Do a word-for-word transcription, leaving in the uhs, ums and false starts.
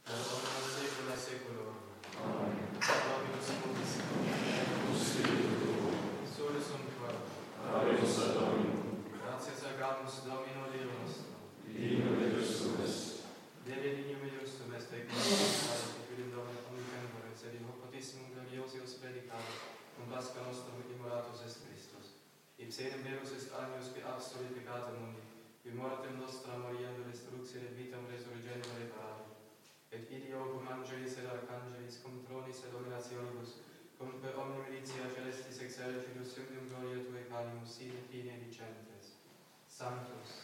per omnia saecula saeculorum. Amen. Dominus vobiscum. Cum spiritu tuo. Sole sunt tuo. Abemus ad Dominum. Gratias agamus Domino Deo nostro. Dignum et justum est. Deve dignum et justum est et cum Filium Domini omnipotens et in hoc potissimum gloriosius predicare, cum Pascha nostrum immolatus est Christus. Ipse enim verus est agnus qui absolit peccata mundi, qui mortem nostra moriendo destruxit et vitam resurgendo reparare. Et ideo cum angelis et archangelis, cum tronis et dominationibus, cum per omni militia celestis exercitus summium gloria Tuae calimus sine fine dicentes. Sanctus,